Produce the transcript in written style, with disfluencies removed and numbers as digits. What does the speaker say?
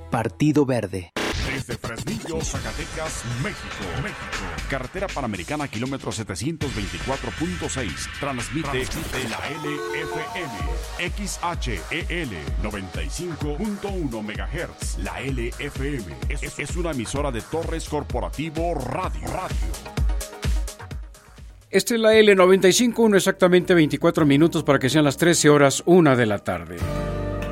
Partido Verde. Desde Fresnillo, Zacatecas, México. Carretera Panamericana, kilómetro 724.6. Transmite la LFM. XHEL 95.1 MHz. La LFM es una emisora de Torres Corporativo Radio. Esta es la L95.1, exactamente 24 minutos para que sean las 13 horas, 1 de la tarde.